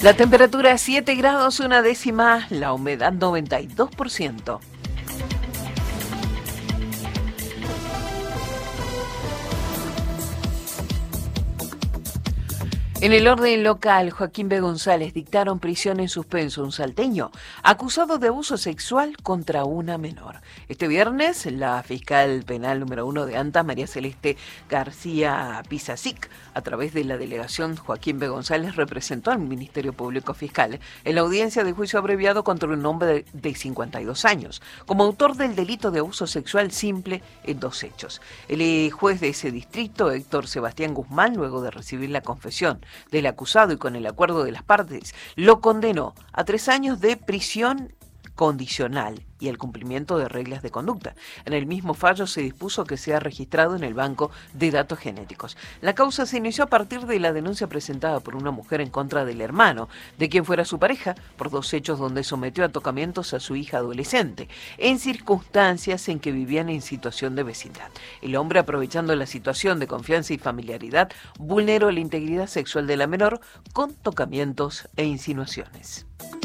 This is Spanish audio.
La temperatura 7 grados, una décima, la humedad 92%. En el orden local, Joaquín B. González dictaron prisión en suspenso a un salteño acusado de abuso sexual contra una menor. Este viernes, la fiscal penal número 1 de Antas, María Celeste García Pisacic, a través de la delegación Joaquín B. González, representó al Ministerio Público Fiscal en la audiencia de juicio abreviado contra un hombre de 52 años, como autor del delito de abuso sexual simple en 2 hechos. El juez de ese distrito, Héctor Sebastián Guzmán, luego de recibir la confesión del acusado y con el acuerdo de las partes, lo condenó a 3 años de prisión condicional y el cumplimiento de reglas de conducta. En el mismo fallo se dispuso que sea registrado en el banco de datos genéticos. La causa se inició a partir de la denuncia presentada por una mujer en contra del hermano de quien fuera su pareja por 2 hechos donde sometió a tocamientos a su hija adolescente en circunstancias en que vivían en situación de vecindad. El hombre, aprovechando la situación de confianza y familiaridad, vulneró la integridad sexual de la menor con tocamientos e insinuaciones.